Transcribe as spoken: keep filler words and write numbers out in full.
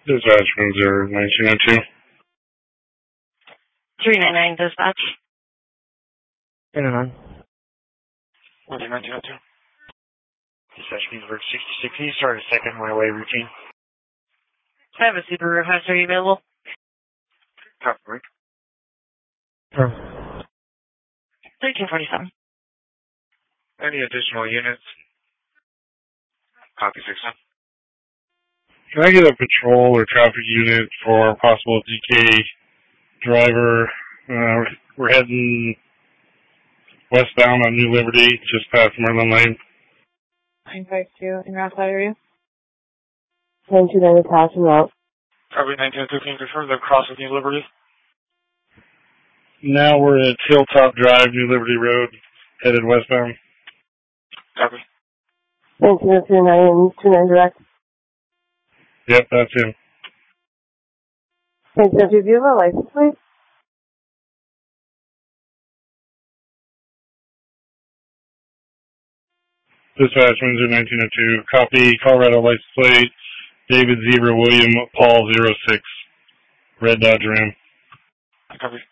Dispatch one zero nineteen oh two. three nine nine dispatch. three nine nine. one zero nineteen oh two. Dispatch Beaver sixty-six. Can you start a second highway routine? I have a Subaru. How's are you available? Copy. thirteen forty-seven. Any additional units? Copy six nine. Can I get a patrol or traffic unit for a possible D K driver? Uh, we're heading westbound on New Liberty, just past Merlin Lane. nine five two in route area. nine two nine passing route. Copy nineteen oh two. Can you confirm the cross of New Liberty? Now we're at Hilltop Drive, New Liberty Road, headed westbound. Copy. nineteen oh two nine two nine direct. Yep, that's him. nineteen oh two, do you have a license plate? Dispatch one zero nineteen oh two. Copy Colorado license plate. David Zebra William Paul zero six. Red Dodge Ram. Copy.